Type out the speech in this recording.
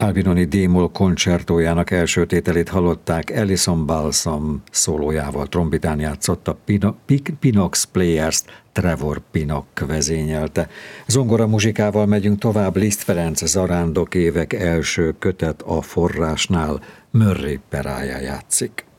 Albinoni D-moll koncertójának első tételét hallották, Alison Balsam szólójával trombitán játszott, a Pinox Players-t Trevor Pinnock vezényelte. Zongora muzsikával megyünk tovább, Liszt Ferenc Zarándok évek első kötet a forrásnál, Murray Perája játszik.